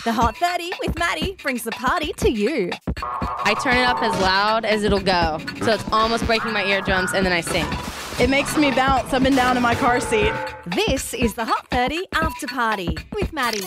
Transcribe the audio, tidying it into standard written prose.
The Hot 30 with Maddie brings the party to you. I turn it up as loud as it'll go, so it's almost breaking my eardrums, and then I sing. It makes me bounce up and down in my car seat. This is the Hot 30 After Party with Maddie.